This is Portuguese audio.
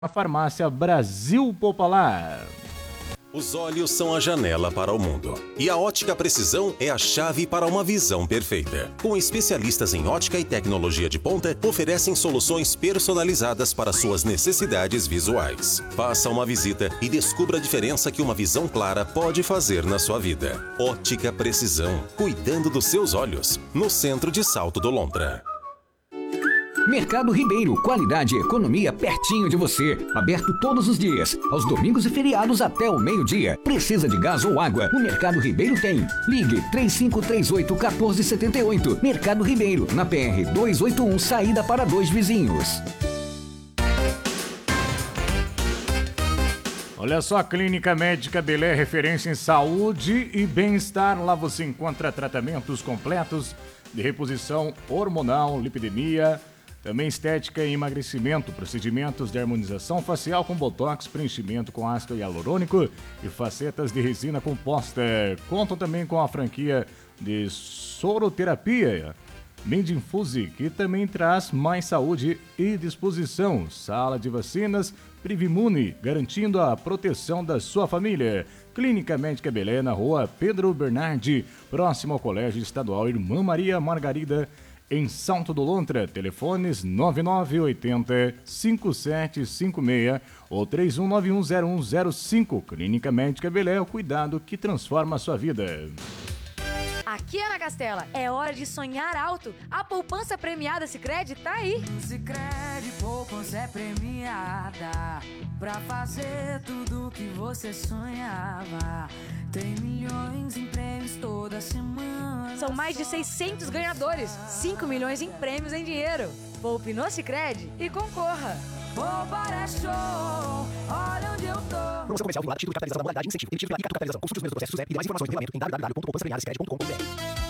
A farmácia Brasil Popular. Os olhos são a janela para o mundo. E a Ótica Precisão é a chave para uma visão perfeita. Com especialistas em ótica e tecnologia de ponta, oferecem soluções personalizadas para suas necessidades visuais. Faça uma visita e descubra a diferença que uma visão clara pode fazer na sua vida. Ótica Precisão, cuidando dos seus olhos. No centro de Salto do Lontra. Mercado Ribeiro, qualidade e economia pertinho de você. Aberto todos os dias, aos domingos e feriados até o meio-dia. Precisa de gás ou água? O Mercado Ribeiro tem. Ligue 3538-1478. Mercado Ribeiro, na PR 281, saída para Dois Vizinhos. Olha só, a Clínica Médica Belé, referência em saúde e bem-estar. Lá você encontra tratamentos completos de reposição hormonal, lipidemia, também estética e emagrecimento, procedimentos de harmonização facial com botox, preenchimento com ácido hialurônico e facetas de resina composta. Contam também com a franquia de soroterapia Mindinfuse, que também traz mais saúde e disposição. Sala de vacinas Privimune, garantindo a proteção da sua família. Clínica Médica Belé, na rua Pedro Bernardi, próximo ao Colégio Estadual Irmã Maria Margarida, em Salto do Lontra. Telefones 9980-5756 ou 31910105. Clínica Médica Belé, o cuidado que transforma a sua vida. Aqui, Ana Castela, é hora de sonhar alto. A poupança premiada Sicredi tá aí. Sicredi, poupança é premiada pra fazer tudo que você sonhava. Tem milhões em prêmios toda semana. São mais de 600 ganhadores, 5 milhões em prêmios em dinheiro. Poupe no Sicredi e concorra. Poupar é show, olha onde eu tô. Promoção comercial vinculada, título de capitalização da modalidade, incentivo, emitido pela capitalização. Consulte os mesmos processos e demais informações no regulamento em www.poupançapremiadasicredi.com.br.